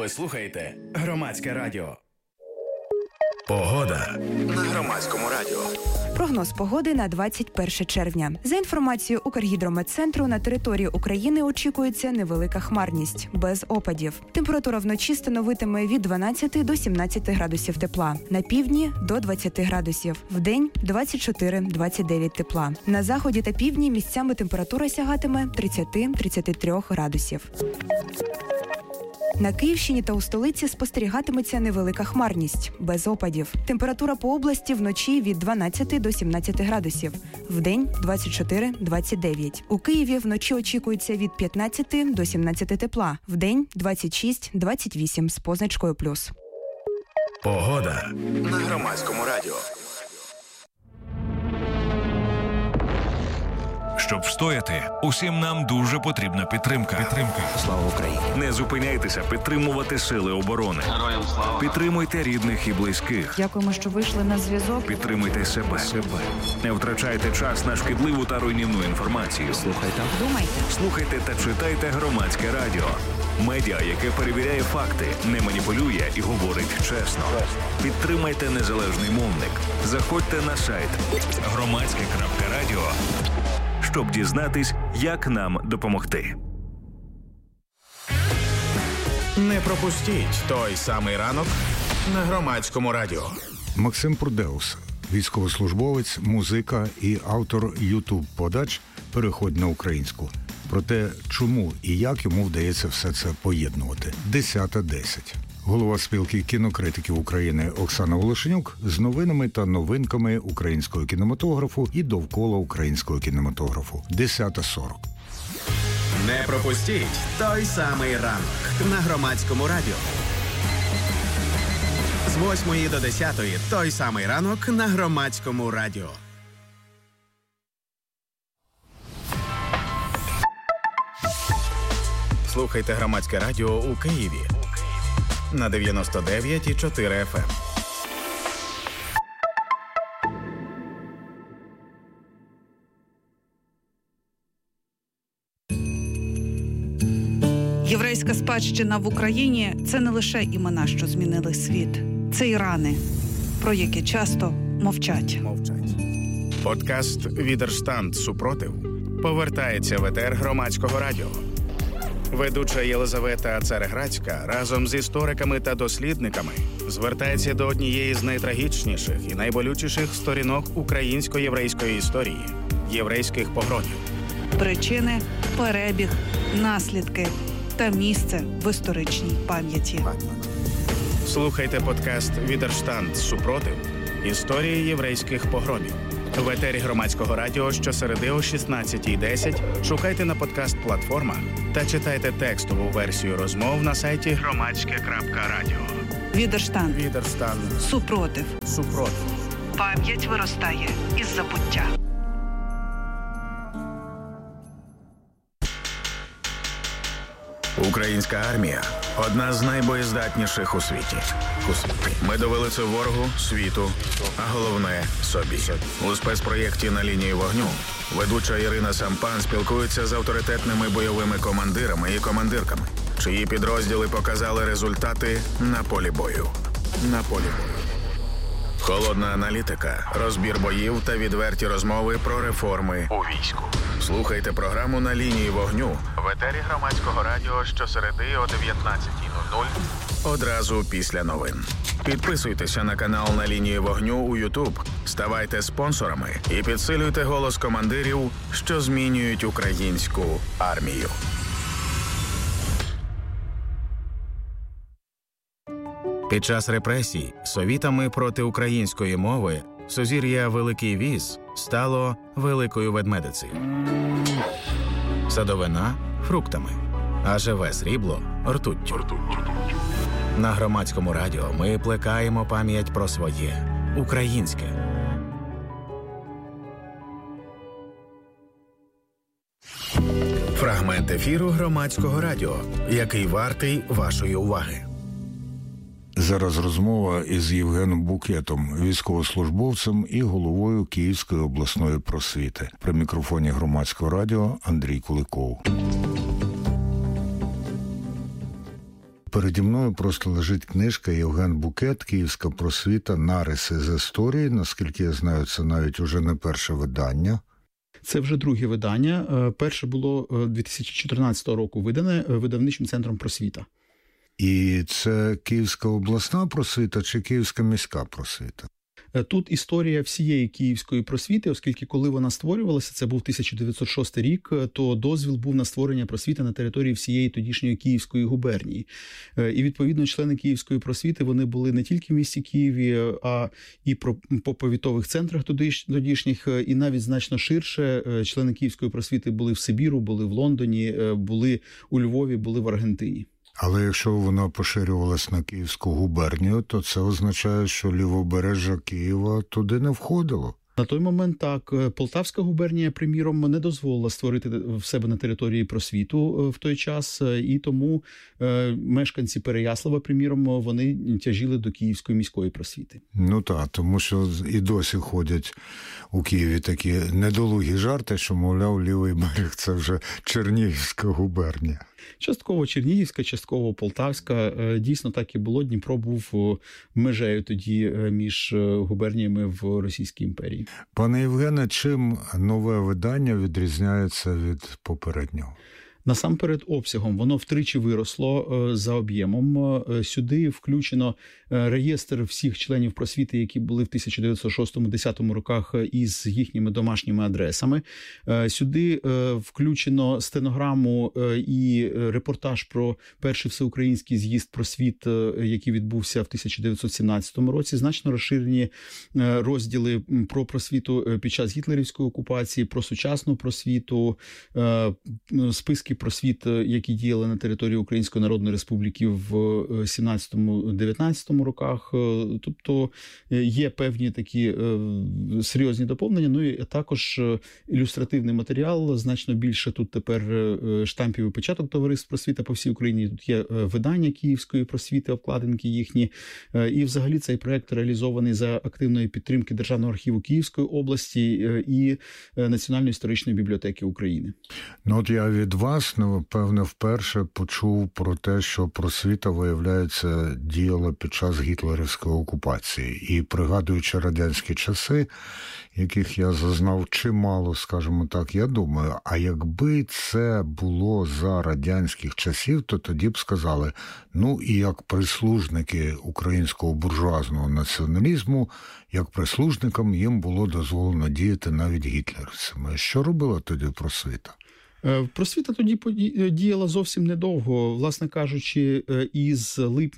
Ви слухаєте Громадське радіо. Погода на Громадському радіо. Прогноз погоди на 21 червня. За інформацією Укргідрометцентру, на території України очікується невелика хмарність, без опадів. Температура вночі становитиме від 12 до 17 градусів тепла. На півдні – до 20 градусів. Вдень – 24-29 тепла. На заході та півдні місцями температура сягатиме 30-33 градусів. На Київщині та у столиці спостерігатиметься невелика хмарність, без опадів. Температура по області вночі від 12 до 17 градусів. Вдень – 24-29. У Києві вночі очікується від 15 до 17 тепла. Вдень – 26-28 з позначкою плюс. Погода на Громадському радіо. Щоб встояти, усім нам дуже потрібна підтримка. Слава Україні! Не зупиняйтеся підтримувати сили оборони. Героям слава! Підтримуйте рідних і близьких. Дякуємо, що вийшли на зв'язок. Підтримуйте себе. Не втрачайте час на шкідливу та руйнівну інформацію. Слухайте та читайте Громадське радіо. Медіа, яке перевіряє факти, не маніпулює і говорить чесно. Підтримайте незалежний мовник. Заходьте на сайт громадське.радіо, щоб дізнатись, як нам допомогти. Не пропустіть той самий ранок на Громадському радіо. Максим Прудеус, військовослужбовець, музика і автор ютуб-подач «Переходь на українську». Про те, чому і як йому вдається все це поєднувати. 10:10. Голова спілки кінокритиків України Оксана Волошенюк з новинами та новинками українського кінематографу і довкола українського кінематографу. 10:40. Не пропустіть той самий ранок на Громадському радіо. З 8 до 10 той самий ранок на Громадському радіо. Слухайте Громадське радіо у Києві на 99,4 FM. Єврейська спадщина в Україні – це не лише імена, що змінили світ. Це і рани, про які часто мовчать. Подкаст «Відерштанд. Супротив» повертається в етер Громадського радіо. Ведуча Єлизавета Цареградська разом з істориками та дослідниками звертається до однієї з найтрагічніших і найболючіших сторінок українсько-єврейської історії – єврейських погромів. Причини, перебіг, наслідки та місце в історичній пам'яті. Слухайте подкаст «Відерштанд. Супротив. Історії єврейських погромів». В етері Громадського радіо щосереди о 16:10 шукайте на подкаст-платформах та читайте текстову версію розмов на сайті громадське.радіо. Відерштанд. Супротив. Пам'ять виростає із забуття. Українська армія – одна з найбоєздатніших у світі. Ми довели це ворогу, світу, а головне – собі. У спецпроєкті «На лінії вогню» ведуча Ірина Сампан спілкується з авторитетними бойовими командирами і командирками, чиї підрозділи показали результати на полі бою. Холодна аналітика, розбір боїв та відверті розмови про реформи у війську. Слухайте програму «На лінії вогню» в етері Громадського радіо щосереди о 19:00 одразу після новин. Підписуйтеся на канал «На лінії вогню» у YouTube, ставайте спонсорами і підсилюйте голос командирів, що змінюють українську армію. Під час репресій совітами проти української мови сузір'я Великий Віз стало Великою Ведмедицею. Садовина – фруктами, а живе срібло – ртуттю. На Громадському радіо ми плекаємо пам'ять про своє – українське. Фрагмент ефіру Громадського радіо, який вартий вашої уваги. Зараз розмова із Євгеном Букетом, військовослужбовцем і головою Київської обласної просвіти. При мікрофоні Громадського радіо Андрій Куликов. переді мною просто лежить книжка «Євген Букет. Київська просвіта. Нариси з історії». Наскільки я знаю, це навіть уже не перше видання. Це вже друге видання. Перше було 2014 року видане видавничим центром «Просвіта». І це Київська обласна просвіта чи Київська міська просвіта? Тут історія всієї київської просвіти, оскільки коли вона створювалася, це був 1906 рік, то дозвіл був на створення просвіти на території всієї тодішньої Київської губернії. І, відповідно, члени Київської просвіти, вони були не тільки в місті Києві, а і по повітових центрах тодішніх, і навіть значно ширше. Члени Київської просвіти були в Сибіру, були в Лондоні, були у Львові, були в Аргентині. Але якщо вона поширювалась на Київську губернію, то це означає, що лівобережжя Києва туди не входило. На той момент так. Полтавська губернія, приміром, не дозволила створити в себе на території просвіту в той час, і тому мешканці Переяслава, приміром, вони тяжіли до Київської міської просвіти. Ну так, тому що і досі ходять у Києві такі недолугі жарти, що, мовляв, лівий берег – це вже Чернігівська губернія. Частково Чернігівська, частково Полтавська. Дійсно, так і було. Дніпро був межею тоді між губерніями в Російській імперії. Пане Євгене, чим нове видання відрізняється від попереднього? Насамперед обсягом. Воно втричі виросло за об'ємом. Сюди включено реєстр всіх членів просвіти, які були в 1906-10 роках із їхніми домашніми адресами. Сюди включено стенограму і репортаж про перший всеукраїнський з'їзд просвіт, який відбувся в 1917 році. Значно розширені розділи про просвіту під час гітлерівської окупації, про сучасну просвіту, списки просвіт, які діяли на території Української Народної Республіки в 17-19 роках. Тобто є певні такі серйозні доповнення, ну і також ілюстративний матеріал, значно більше тут тепер штампів і печаток товариств просвіта по всій Україні. Тут є видання Київської просвіти, обкладинки їхні. І взагалі цей проект реалізований за активної підтримки Державного архіву Київської області і Національної історичної бібліотеки України. Ну от я від вас, напевне, вперше почув про те, що просвіта, виявляється, діяла під час гітлерівської окупації. І пригадуючи радянські часи, яких я зазнав чимало, скажімо так, я думаю, а якби це було за радянських часів, то тоді б сказали, ну і як прислужники українського буржуазного націоналізму, як прислужникам їм було дозволено діяти навіть гітлерівцями. Що робила тоді просвіта? Просвіта тоді діяла зовсім недовго, власне кажучи, із липня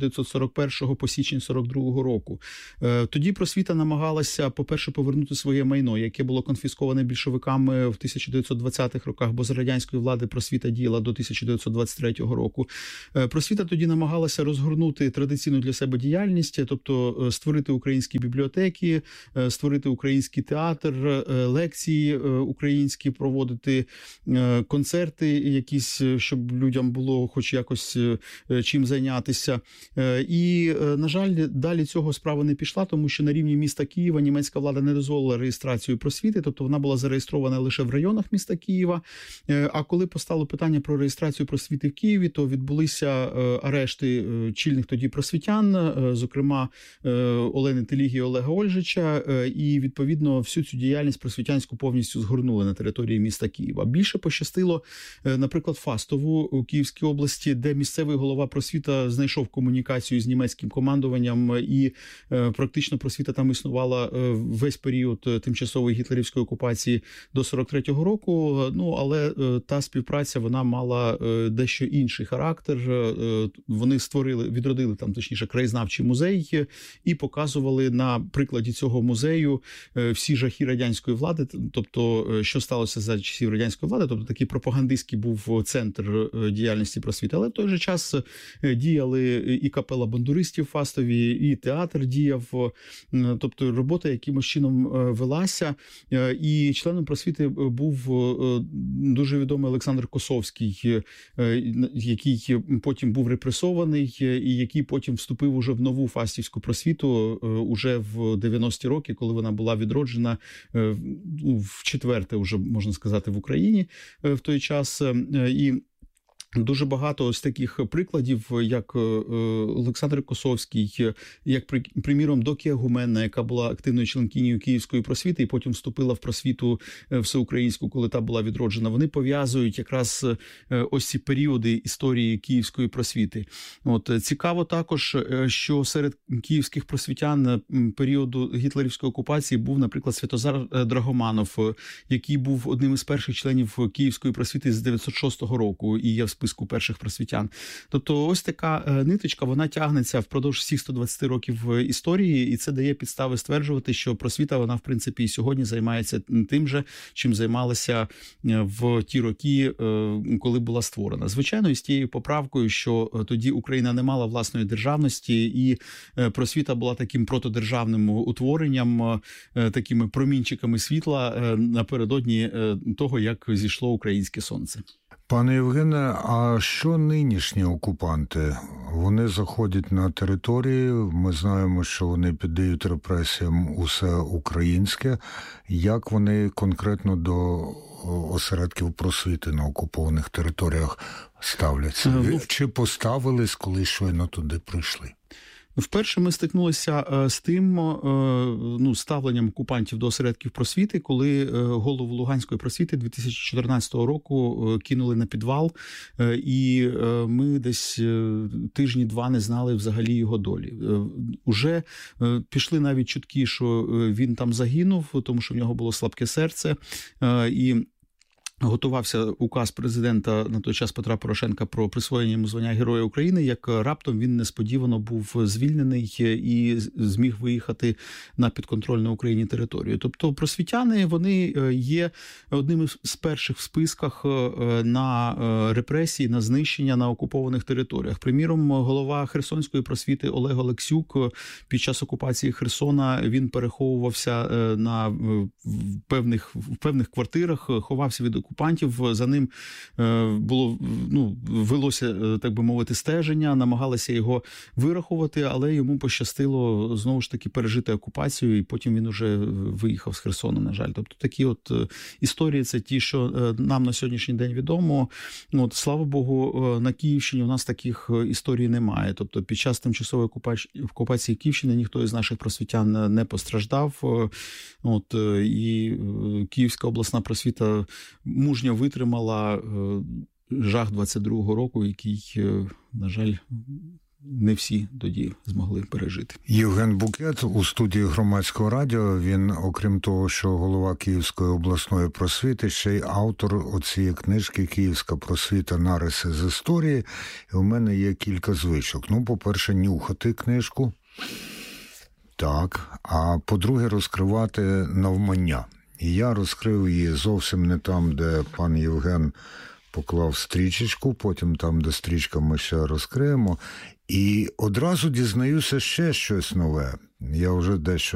1941 по січень 1942 року. Тоді просвіта намагалася, по-перше, повернути своє майно, яке було конфісковане більшовиками в 1920-х роках, бо за радянської влади просвіта діяла до 1923 року. Просвіта тоді намагалася розгорнути традиційну для себе діяльність, тобто створити українські бібліотеки, створити український театр, лекції українські проводити, концерти якісь, щоб людям було хоч якось чим зайнятися. І, на жаль, далі цього справа не пішла, тому що на рівні міста Києва німецька влада не дозволила реєстрацію просвіти, тобто вона була зареєстрована лише в районах міста Києва. А коли постало питання про реєстрацію просвіти в Києві, то відбулися арешти чільних тоді просвітян, зокрема Олени Теліги і Олега Ольжича, і, відповідно, всю цю діяльність просвітянську повністю згорнули на території міста Києва. Більше пощастило, наприклад, Фастову у Київській області, де місцевий голова просвіта знайшов комунікацію з німецьким командуванням, і практично просвіта там існувала весь період тимчасової гітлерівської окупації до 43-го року. Ну, але та співпраця, вона мала дещо інший характер. Вони відродили там, точніше, краєзнавчий музей і показували на прикладі цього музею всі жахи радянської влади, тобто, що сталося за часів радянської влади, тобто такий пропагандистський був центр діяльності просвіти. Але в той же час діяли і капела бандуристів в Фастові, і театр діяв, тобто робота якимось чином велася. І членом просвіти був дуже відомий Олександр Косовський, який потім був репресований і який потім вступив уже в нову фастівську просвіту уже в 90-ті роки, коли вона була відроджена в четверте, вже можна сказати, в Україні в той час. І Дуже багато ось таких прикладів, як Олександр Косовський, як, приміром, Докія Гуменна, яка була активною членкинею Київської просвіти і потім вступила в просвіту всеукраїнську, коли та була відроджена. Вони пов'язують якраз ось ці періоди історії Київської просвіти. От цікаво також, що серед київських просвітян періоду гітлерівської окупації був, наприклад, Святозар Драгоманов, який був одним із перших членів Київської просвіти з 906 року і є в списку перших просвітян. Тобто ось така ниточка, вона тягнеться впродовж всіх 120 років історії, і це дає підстави стверджувати, що просвіта, вона, в принципі, і сьогодні займається тим же, чим займалася в ті роки, коли була створена. Звичайно, із тією поправкою, що тоді Україна не мала власної державності, і просвіта була таким протодержавним утворенням, такими промінчиками світла напередодні того, як зійшло українське сонце. Пане Євгене, а що нинішні окупанти? Вони заходять на території, ми знаємо, що вони піддають репресіям усе українське. Як вони конкретно до осередків просвіти на окупованих територіях ставляться? Чи поставились, коли щойно туди прийшли? Вперше ми стикнулися з тим ставленням окупантів до осередків просвіти, коли голову Луганської просвіти 2014 року кинули на підвал, і ми десь тижні-два не знали взагалі його долі. Уже пішли навіть чутки, що він там загинув, тому що в нього було слабке серце, і готувався указ президента на той час Петра Порошенка про присвоєння йому звання Героя України, як раптом він несподівано був звільнений і зміг виїхати на підконтрольну Україні територію. Тобто просвітяни, вони є одним з перших в списках на репресії, на знищення на окупованих територіях. Приміром, голова Херсонської просвіти Олег Олексюк під час окупації Херсона, він переховувався в певних квартирах, ховався від окупантів, за ним велося, так би мовити, стеження, намагалися його вирахувати, але йому пощастило знову ж таки пережити окупацію, і потім він уже виїхав з Херсона, на жаль. Тобто такі от історії, це ті, що нам на сьогоднішній день відомо. Слава Богу, на Київщині у нас таких історій немає. Тобто під час тимчасової окупації Київщини ніхто із наших просвітян не постраждав. І Київська обласна просвіта мужньо витримала жах 22-го року, який, на жаль, не всі тоді змогли пережити. Євген Букет у студії Громадського радіо. Він, окрім того, що голова Київської обласної просвіти, ще й автор оцієї книжки «Київська просвіта. Нариси з історії». І у мене є кілька звичок. По-перше, нюхати книжку. Так. А по-друге, розкривати навмання. І я розкрив її зовсім не там, де пан Євген поклав стрічечку, потім там, де стрічка, ми ще розкриємо. І одразу дізнаюся ще щось нове. Я вже дещо